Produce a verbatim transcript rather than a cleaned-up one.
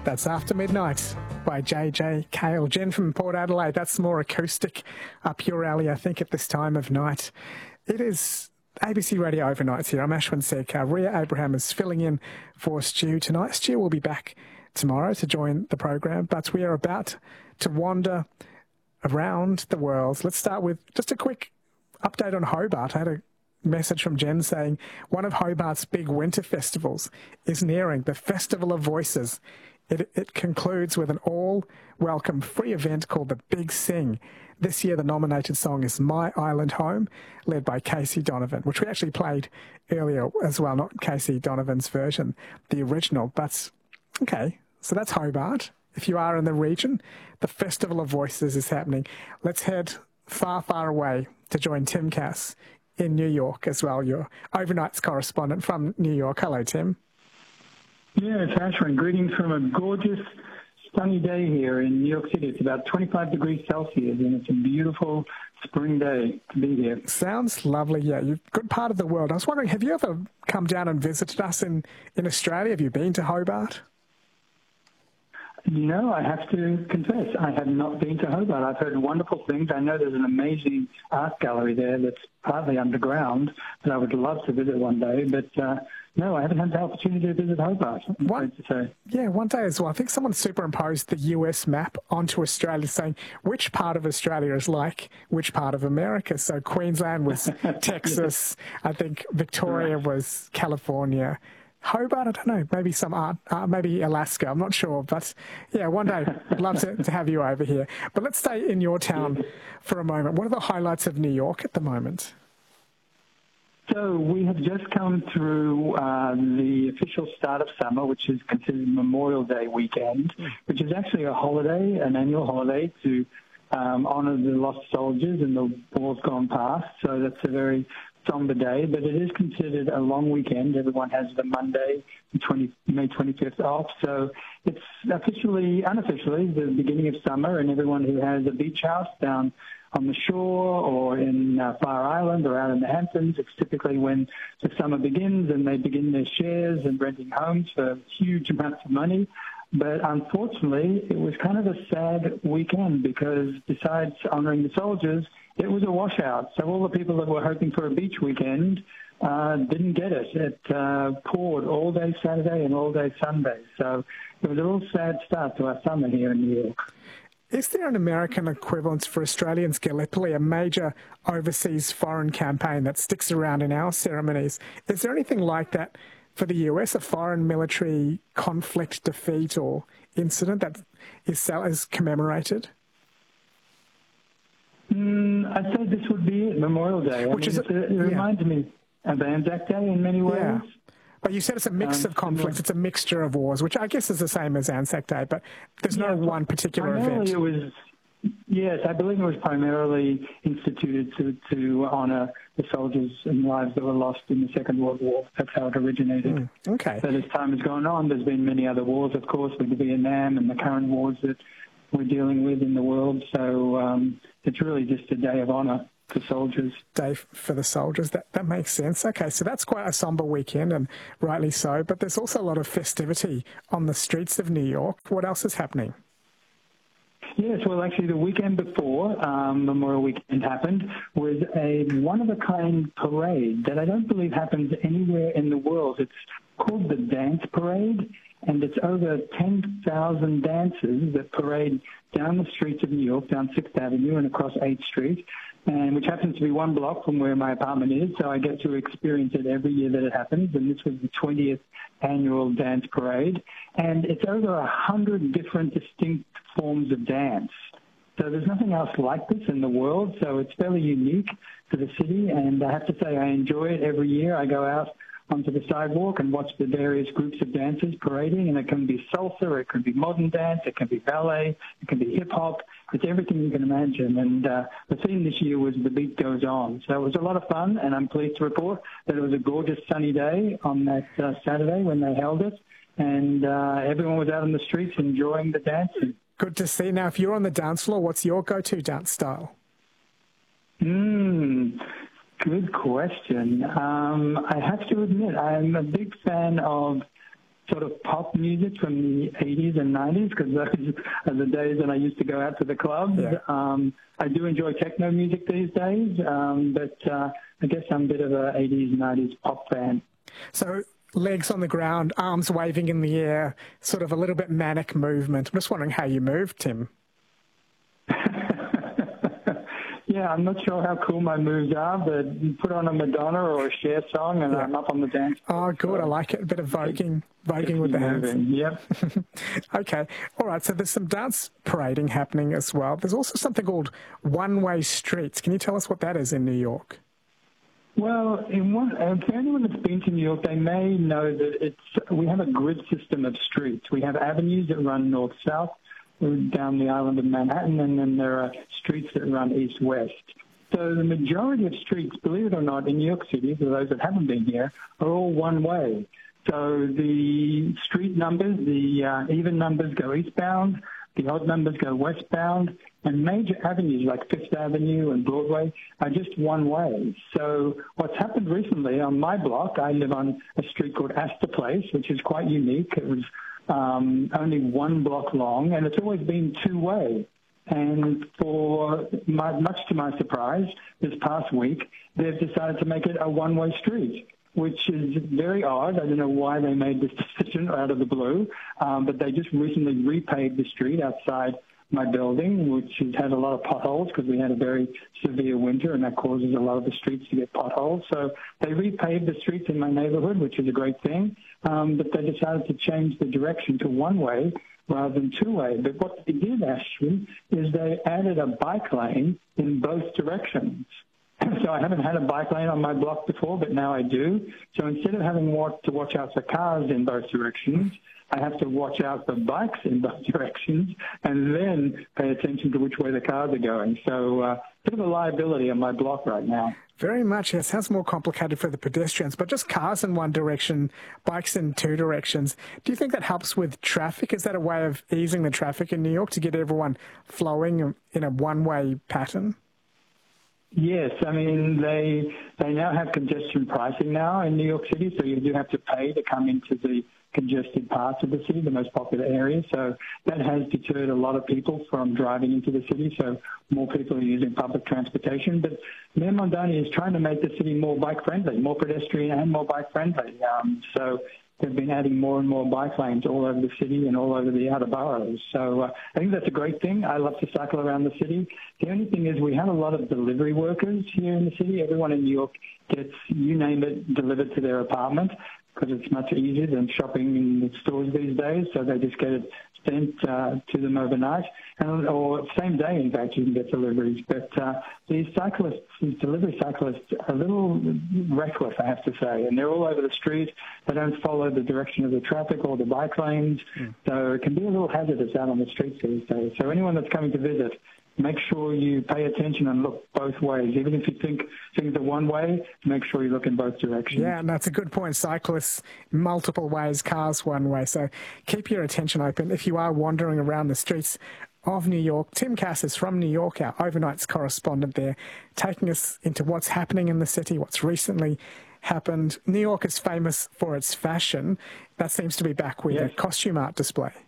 That's After Midnight by J J Cale. Jen from Port Adelaide, that's more acoustic up your alley, I think, at this time of night. It is A B C Radio Overnights here. I'm Ashwin Sekar. Ria Abraham is filling in for Stu tonight. Stu will be back tomorrow to join the program, but we are about to wander around the world. Let's start with just a quick update on Hobart. I had a message from Jen saying one of Hobart's big winter festivals is nearing, the Festival of Voices. It, it concludes with an all-welcome free event called the Big Sing. This year the nominated song is My Island Home, led by Casey Donovan, which we actually played earlier as well, not Casey Donovan's version, the original. But, okay, so that's Hobart. If you are in the region, the Festival of Voices is happening. Let's head far, far away to join Tim Cass in New York as well, your overnights correspondent from New York. Hello, Tim. Yeah, it's Ashwin. Greetings from a gorgeous, sunny day here in New York City. It's about twenty-five degrees Celsius, and it's a beautiful spring day to be here. Sounds lovely, yeah. You're a good part of the world. I was wondering, have you ever come down and visited us in, in Australia? Have you been to Hobart? No, I have to confess, I have not been to Hobart. I've heard wonderful things. I know there's an amazing art gallery there that's partly underground that I would love to visit one day, but uh, no, I haven't had the opportunity to visit Hobart, I'm afraid to say. Yeah, one day as well. I think someone superimposed the U S map onto Australia saying which part of Australia is like which part of America. So Queensland was Texas, I think Victoria was California. Hobart, I don't know, maybe some art, uh, maybe Alaska, I'm not sure. But yeah, one day I'd love to, to have you over here. But let's stay in your town for a moment. What are the highlights of New York at the moment? So we have just come through uh, the official start of summer, which is considered Memorial Day weekend, which is actually a holiday, an annual holiday to um, honour the lost soldiers and the wars gone past. So that's a very somber day, but it is considered a long weekend. Everyone has the Monday, May twenty-fifth off. So it's officially, unofficially, the beginning of summer, and everyone who has a beach house down on the shore or in uh, Fire Island or out in the Hamptons, it's typically when the summer begins and they begin their shares and renting homes for huge amounts of money. But unfortunately, it was kind of a sad weekend because besides honouring the soldiers, it was a washout. So all the people that were hoping for a beach weekend uh, didn't get it. It uh, poured all day Saturday and all day Sunday. So it was a real sad start to our summer here in New York. Is there an American equivalent for Australians, Gallipoli, a major overseas foreign campaign that sticks around in our ceremonies? Is there anything like that for the U S, a foreign military conflict, defeat or incident that is, is commemorated? Mm, I'd say this would be it, Memorial Day. I Which mean, is a, it, it yeah. reminds me of Anzac Day in many ways. Yeah. But you said it's a mix um, of conflicts, it's a mixture of wars, which I guess is the same as Anzac Day, but there's yeah, no one particular primarily event. It was, yes, I believe it was primarily instituted to, to honour the soldiers and lives that were lost in the Second World War. That's how it originated. Mm, okay. But as time has gone on, there's been many other wars, of course, with the Vietnam and the current wars that we're dealing with in the world. So um, it's really just a day of honour for soldiers. Day for the soldiers. That that makes sense. Okay, so that's quite a sombre weekend, and rightly so. But there's also a lot of festivity on the streets of New York. What else is happening? Yes, well, actually, the weekend before um, Memorial Weekend happened was a one-of-a-kind parade that I don't believe happens anywhere in the world. It's called the Dance Parade, and it's over ten thousand dancers that parade down the streets of New York, down sixth Avenue and across eighth Street, and which happens to be one block from where my apartment is, so I get to experience it every year that it happens, and this was the twentieth annual dance parade, and it's over a hundred different distinct forms of dance. So there's nothing else like this in the world, so it's fairly unique to the city, and I have to say I enjoy it every year. I go out onto the sidewalk and watch the various groups of dancers parading, and it can be salsa, it can be modern dance, it can be ballet, it can be hip-hop. It's everything you can imagine, and uh, the theme this year was The Beat Goes On. So it was a lot of fun, and I'm pleased to report that it was a gorgeous sunny day on that uh, Saturday when they held it, and uh, everyone was out on the streets enjoying the dancing. Good to see. Now, if you're on the dance floor, what's your go-to dance style? Hmm, good question. Um, I have to admit, I'm a big fan of sort of pop music from the eighties and nineties, because those are the days when I used to go out to the clubs. Yeah. Um, I do enjoy techno music these days, um, but uh, I guess I'm a bit of a eighties, nineties pop fan. So legs on the ground, arms waving in the air, sort of a little bit manic movement. I'm just wondering how you move, Tim. Yeah, I'm not sure how cool my moves are, but you put on a Madonna or a Cher song and yeah. I'm up on the dance floor. Oh, good. I like it. A bit of voguing, voguing with the hands. Yep. Okay. All right. So there's some dance parading happening as well. There's also something called one-way streets. Can you tell us what that is in New York? Well, in one, uh, for anyone that's been to New York, they may know that it's we have a grid system of streets. We have avenues that run north-south down the island of Manhattan, and then there are streets that run east-west. So the majority of streets, believe it or not, in New York City, for those that haven't been here, are all one-way. So the street numbers, the uh, even numbers go eastbound, the odd numbers go westbound, and major avenues like Fifth Avenue and Broadway are just one way. So what's happened recently on my block, I live on a street called Astor Place, which is quite unique. It was um, only one block long, and it's always been two-way. And for my, much to my surprise, this past week, they've decided to make it a one-way street, which is very odd. I don't know why they made this decision out of the blue, um, but they just recently repaved the street outside my building, which has had a lot of potholes because we had a very severe winter, and that causes a lot of the streets to get potholes. So they repaved the streets in my neighborhood, which is a great thing, um, but they decided to change the direction to one-way rather than two-way. But what they did, actually, is they added a bike lane in both directions. So I haven't had a bike lane on my block before, but now I do. So instead of having to watch out for cars in both directions, I have to watch out for bikes in both directions and then pay attention to which way the cars are going. So a uh, bit of a liability on my block right now. Very much. It sounds more complicated for the pedestrians, but just cars in one direction, bikes in two directions. Do you think that helps with traffic? Is that a way of easing the traffic in New York to get everyone flowing in a one-way pattern? Yes, I mean, they they now have congestion pricing now in New York City, so you do have to pay to come into the congested parts of the city, the most popular areas. So that has deterred a lot of people from driving into the city, so more people are using public transportation. But Mayor Mondani is trying to make the city more bike-friendly, more pedestrian and more bike-friendly. Um, so they've been adding more and more bike lanes all over the city and all over the outer boroughs. So uh, I think that's a great thing. I love to cycle around the city. The only thing is we have a lot of delivery workers here in the city. Everyone in New York gets, you name it, delivered to their apartment because it's much easier than shopping in the stores these days. So they just get it sent uh, to them overnight, and, or same day, in fact, you can get deliveries. But uh, these cyclists, these delivery cyclists, are a little reckless, I have to say, and they're all over the street. They don't follow the direction of the traffic or the bike lanes, mm. so it can be a little hazardous out on the streets these days. So anyone that's coming to visit, make sure you pay attention and look both ways. Even if you think things are one way, make sure you look in both directions. Yeah, and that's a good point. Cyclists, multiple ways, cars one way. So keep your attention open. If you are wandering around the streets of New York, Tim Cass is from New York, our overnights correspondent there, taking us into what's happening in the city, what's recently happened. New York is famous for its fashion. That seems to be back with yes. a costume art display.